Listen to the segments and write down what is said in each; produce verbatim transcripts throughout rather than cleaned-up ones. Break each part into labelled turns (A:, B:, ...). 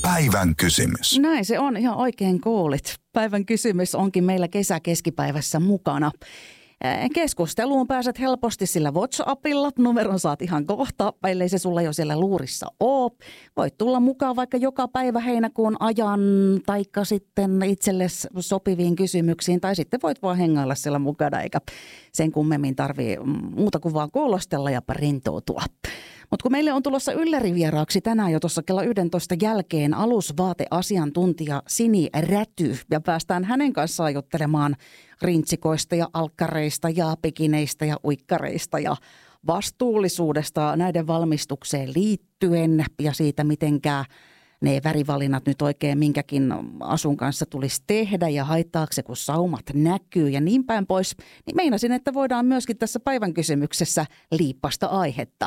A: Päivän kysymys.
B: Näin se on, ihan oikein kuulit. Päivän kysymys onkin meillä kesäkeskipäivässä mukana. Keskusteluun pääset helposti sillä WhatsAppilla. Numeron saat ihan kohta, ellei se sulla jo siellä luurissa ole. Voit tulla mukaan vaikka joka päivä heinäkuun ajan, taikka sitten itsellesi sopiviin kysymyksiin. Tai sitten voit vaan hengailla siellä mukana, eikä sen kummemmin tarvii muuta kuin vaan kuulostella ja rentoutua. Mutta kun meille on tulossa yllärivieraaksi tänään jo tuossa kello yksitoista jälkeen alusvaateasiantuntija Sini Räty ja päästään hänen kanssaan juttelemaan rintsikoista ja alkkareista ja pikineistä ja uikkareista ja vastuullisuudesta näiden valmistukseen liittyen ja siitä, mitenkä ne värivalinnat nyt oikein minkäkin asun kanssa tulisi tehdä ja haittaako se, kun saumat näkyy ja niin päin pois. Niin meinasin, että voidaan myöskin tässä päivän kysymyksessä liippasta aihetta.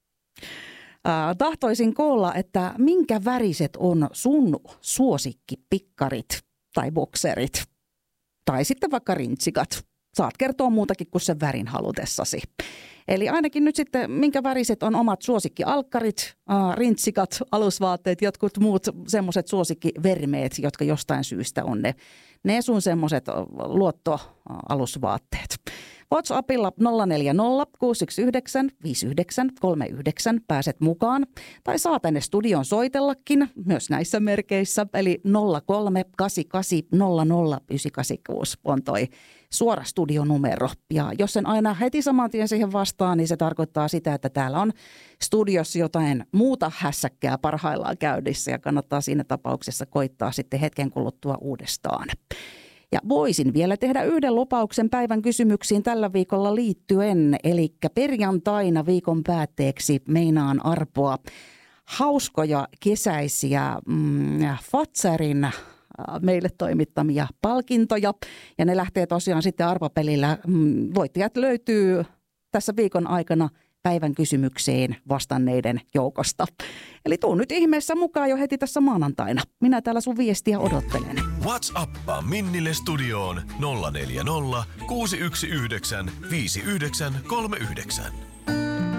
B: Äh, tahtoisin kuulla, että minkä väriset on sun suosikkipikkarit tai bokserit tai sitten vaikka rintsikat. Saat kertoa muutakin kuin sen värin halutessasi. Eli ainakin nyt sitten minkä väriset on omat suosikkialkkarit, äh, rintsikat, alusvaatteet, jotkut muut semmoiset suosikkivermeet, jotka jostain syystä on ne, ne sun semmoiset luottoalusvaatteet. WhatsAppilla nolla neljä nolla kuusi yksi yhdeksän viisi yhdeksän kolme yhdeksän pääset mukaan. Tai saa tänne studion soitellakin myös näissä merkeissä. Eli nolla kolme kahdeksan kahdeksan nolla nolla yhdeksän kahdeksan kuusi on toi suora studionumero. Ja jos sen aina heti saman tien siihen vastaan, niin se tarkoittaa sitä, että täällä on studiossa jotain muuta hässäkkää parhaillaan käynnissä. Ja kannattaa siinä tapauksessa koittaa sitten hetken kuluttua uudestaan. Ja voisin vielä tehdä yhden lupauksen päivän kysymyksiin tällä viikolla liittyen, eli perjantaina viikon päätteeksi meinaan arpoa hauskoja kesäisiä mm, Fatsarin meille toimittamia palkintoja. Ja ne lähtee tosiaan sitten arpapelillä. Mm, voittajat löytyy tässä viikon aikana päivän kysymykseen vastanneiden joukosta. Eli tuu nyt ihmeessä mukaan jo heti tässä maanantaina. Minä täällä sun viestiä odottelen.
C: WhatsAppaa Minnille studioon nolla neljä nolla kuusi yksi yhdeksän viisi yhdeksän kolme yhdeksän.